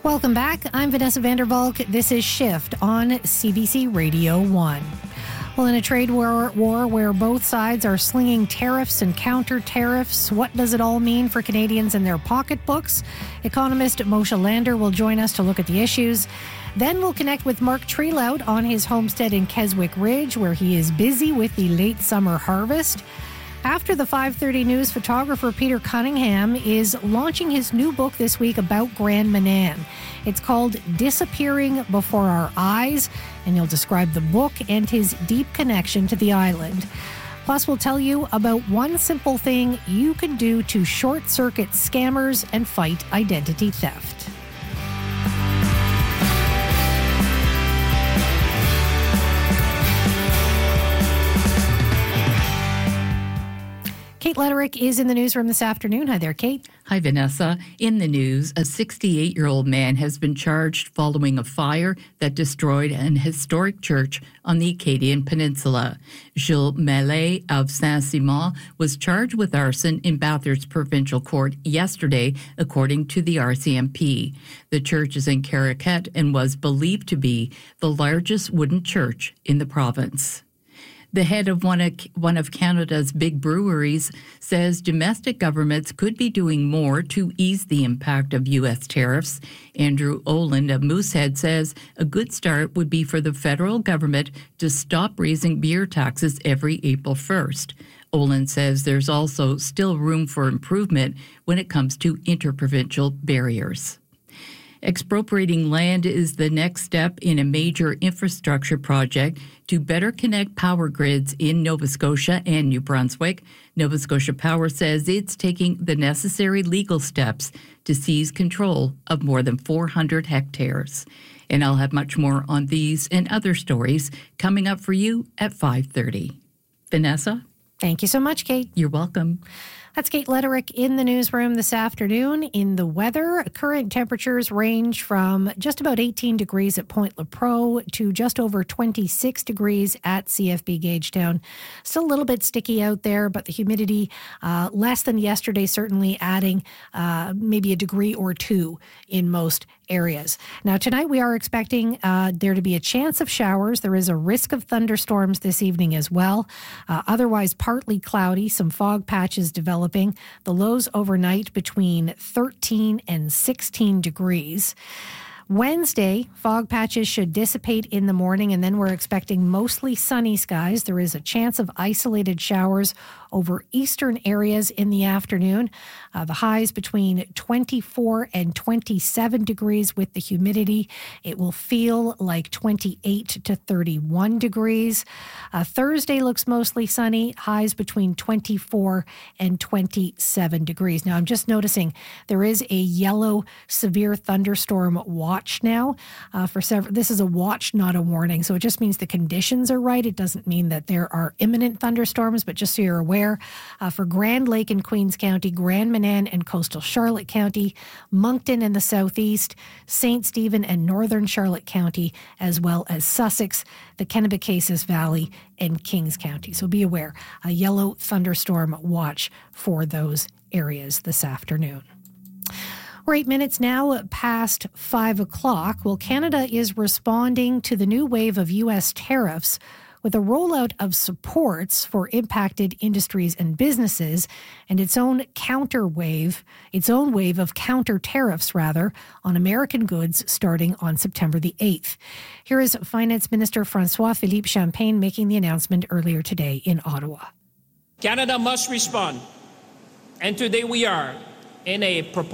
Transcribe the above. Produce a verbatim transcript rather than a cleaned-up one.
Welcome back. I'm Vanessa Vandervalk. This is Shift on C B C Radio one. Well, in a trade war, war where both sides are slinging tariffs and counter-tariffs, what does it all mean for Canadians and their pocketbooks? Economist Moshe Lander will join us to look at the issues. Then we'll connect with Mark Trelout on his homestead in Keswick Ridge, where he is busy with the late summer harvest. After the five thirty news, photographer Peter Cunningham is launching his new book this week about Grand Manan. It's called Disappearing Before Our Eyes, and he'll describe the book and his deep connection to the island. Plus, we'll tell you about one simple thing you can do to short-circuit scammers and fight identity theft. Kate Letterick is in the newsroom this afternoon. Hi there, Kate. Hi, Vanessa. In the news, a sixty-eight-year-old man has been charged following a fire that destroyed an historic church on the Acadian Peninsula. Gilles Mallet of Saint-Simon was charged with arson in Bathurst Provincial Court yesterday, according to the R C M P. The church is in Caraquet and was believed to be the largest wooden church in the province. The head of one of, one of Canada's big breweries says domestic governments could be doing more to ease the impact of U S tariffs. Andrew Oland of Moosehead says a good start would be for the federal government to stop raising beer taxes every April first. Oland says there's also still room for improvement when it comes to interprovincial barriers. Expropriating land is the next step in a major infrastructure project to better connect power grids in Nova Scotia and New Brunswick. Nova Scotia Power says it's taking the necessary legal steps to seize control of more than four hundred hectares. And I'll have much more on these and other stories coming up for you at five thirty. Vanessa? Thank you so much, Kate. You're welcome. That's Kate Letterick in the newsroom this afternoon. In the weather, current temperatures range from just about eighteen degrees at Point Lepreau to just over twenty-six degrees at C F B Gagetown. Still a little bit sticky out there, but the humidity uh, less than yesterday, certainly adding uh, maybe a degree or two in most areas. Now, tonight we are expecting uh, there to be a chance of showers. There is a risk of thunderstorms this evening as well. Uh, otherwise, partly cloudy, some fog patches developing. The lows overnight between thirteen and sixteen degrees. Wednesday, fog patches should dissipate in the morning, and then we're expecting mostly sunny skies. There is a chance of isolated showers over eastern areas in the afternoon. Uh, the highs between twenty-four and twenty-seven degrees with the humidity. It will feel like twenty-eight to thirty-one degrees. Uh, Thursday looks mostly sunny, highs between twenty-four and twenty-seven degrees. Now, I'm just noticing there is a yellow severe thunderstorm watch now uh, for several. This is a watch, not a warning. So it just means the conditions are right. It doesn't mean that there are imminent thunderstorms, but just so you're aware, Uh, for Grand Lake and Queens County, Grand Manan and coastal Charlotte County, Moncton and the southeast, Saint Stephen and northern Charlotte County, as well as Sussex, the Kennebecasis Valley, and Kings County. So be aware, a yellow thunderstorm watch for those areas this afternoon. We're eight minutes now past five o'clock. Well, Canada is responding to the new wave of U S tariffs with a rollout of supports for impacted industries and businesses and its own counter wave, its own wave of counter tariffs, rather, on American goods starting on September the eighth. Here is Finance Minister François-Philippe Champagne making the announcement earlier today in Ottawa. Canada must respond, and today we are in a proposal